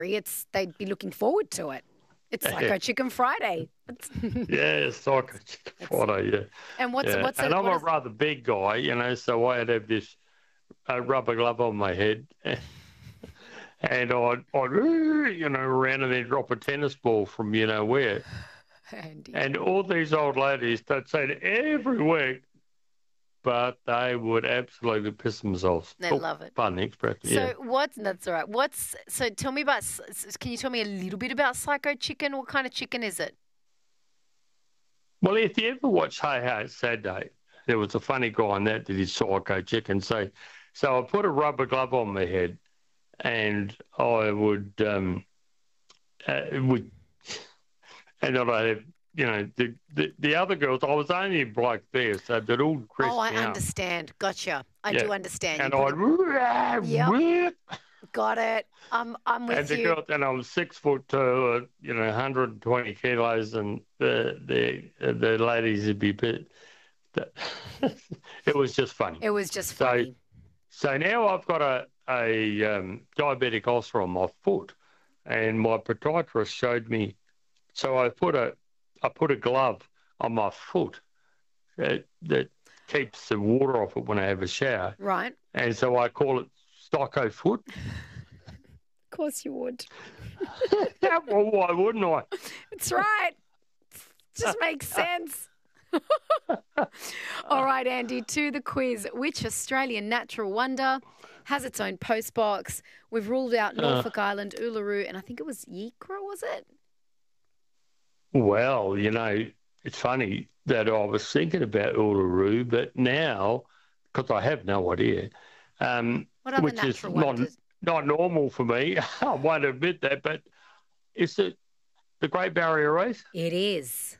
they'd be looking forward to it. It's Psycho Chicken Friday. Yeah, Psycho Chicken Friday, yeah. And what's and I'm a rather big guy, so I'd have this rubber glove on my head, and I'd around and then drop a tennis ball from where. Andy. And all these old ladies, they'd say it every week, but they would absolutely piss themselves. They love it. Funny expression. So that's all right. So tell me can you tell me a little bit about Psycho Chicken? What kind of chicken is it? Well, if you ever watch Hey Hey It's Saturday, there was a funny guy on that did his Psycho Chicken. So I put a rubber glove on my head, and I would, and then I'd have, the other girls, I was only a bloke there, so they'd all dress me up. Oh, I understand. Gotcha. I do understand. And I'd... Got it. I'm with you. And I'm 6'2", 120 kilos, and the ladies would be bit. It was just funny. It was just funny. So now I've got a diabetic ulcer on my foot, and my podiatrist showed me. So I put a glove on my foot that keeps the water off it when I have a shower. Right. And so I call it Psycho Foot. Of course you would. Well, why wouldn't I? It's right. Just makes sense. All right, Andy, to the quiz. Which Australian natural wonder has its own postbox? We've ruled out Norfolk Island, Uluru, and I think it was Yikra, was it? Well, it's funny that I was thinking about Uluru, but now, because I have no idea, which is not normal for me, I won't admit that, but is it the Great Barrier Reef? It is.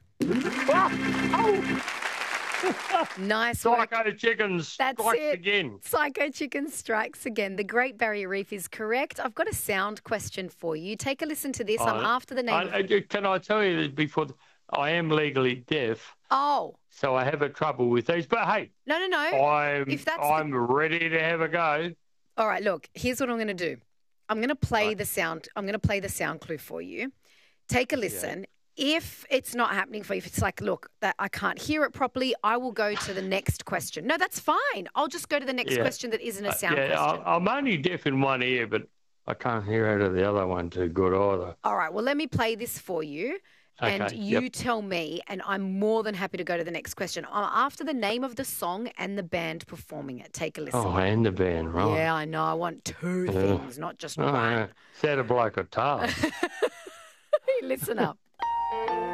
Nice work. Psycho Chicken strikes again. Psycho Chicken strikes again. The Great Barrier Reef is correct. I've got a sound question for you. Take a listen to this. I'm after the name. Can I tell you that before I am legally deaf? Oh. So I have a trouble with these. But hey. No. I'm ready to have a go. All right, look, here's what I'm going to do. I'm going to play the sound. I'm going to play the sound clue for you. Take a listen. Yeah. If it's not happening for you, if it's like, look, that I can't hear it properly, I will go to the next question. No, that's fine. I'll just go to the next question that isn't a sound question. I'm only deaf in one ear, but I can't hear out of the other one too good either. All right, well, let me play this for you. Okay, and you tell me, and I'm more than happy to go to the next question. I'm after the name of the song and the band performing it. Take a listen. Oh, and the band, right. Yeah, I know. I want two things, not just one. Yeah. Is that a bloke or tall? Listen up.